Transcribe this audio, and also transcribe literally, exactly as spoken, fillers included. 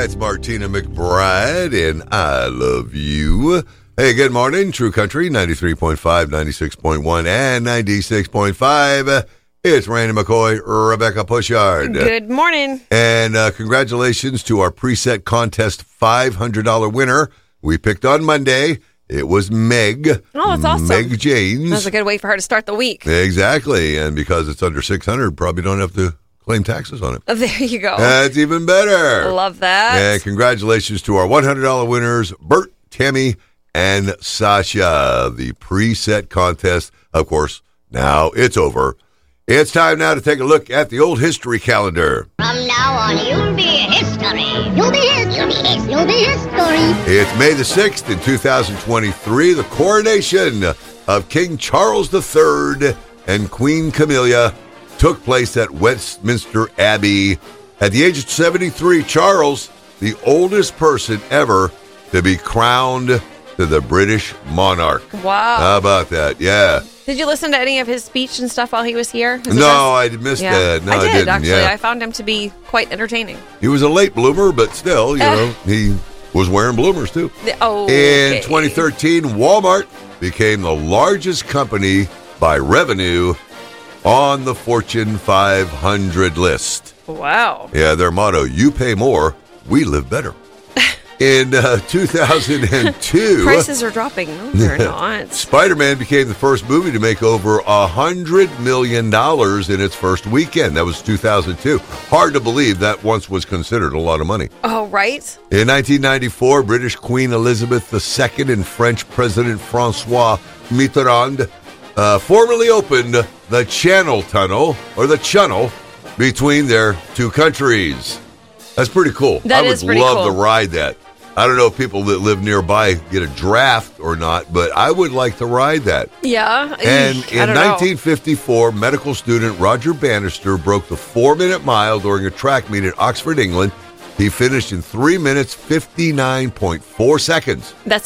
That's Martina McBride, and I love you. Hey, good morning, True Country, ninety-three point five, ninety-six point one, and ninety-six point five. It's Randy McCoy, Rebecca Pushard. Good morning. And uh, congratulations to our preset contest five hundred dollars winner. We picked on Monday. It was Meg. Oh, that's awesome. Meg James. That's a good way for her to start the week. Exactly. And because it's under six hundred, probably don't have to claim taxes on it. Oh, there you go. That's even better. Love that. And congratulations to our one hundred dollars winners, Bert, Tammy, and Sasha. The preset contest, of course, now it's over. It's time now to take a look at the old history calendar. From now on, you'll be history. You'll be history. You'll be history. You'll be history. It's May the sixth in two thousand twenty-three, the coronation of King Charles the Third and Queen Camilla took place at Westminster Abbey. At the age of seventy-three, Charles, the oldest person ever to be crowned to the British monarch. Wow. How about that? Yeah. Did you listen to any of his speech and stuff while he was here? His No, address? I missed yeah. that. No, I did, I didn't. actually. Yeah. I found him to be quite entertaining. He was a late bloomer, but still, you Uh. know, he was wearing bloomers too. The, oh, In okay. twenty thirteen, Walmart became the largest company by revenue on the Fortune five hundred list. Wow. Yeah, their motto, you pay more, we live better. In uh, two thousand two, Prices are dropping. No, they're not. Spider-Man became the first movie to make over one hundred million dollars in its first weekend. That was two thousand two. Hard to believe that once was considered a lot of money. Oh, right? In nineteen ninety-four, British Queen Elizabeth the Second and French President Francois Mitterrand uh, formally opened the Channel Tunnel, or the Channel, between their two countries. That's pretty cool. That I would is pretty love cool. to ride that. I don't know if people that live nearby get a draft or not, but I would like to ride that. Yeah. And I in don't nineteen fifty-four, medical student Roger Bannister broke the four-minute mile during a track meet at Oxford, England. He finished in three minutes, fifty-nine point four seconds. know. That's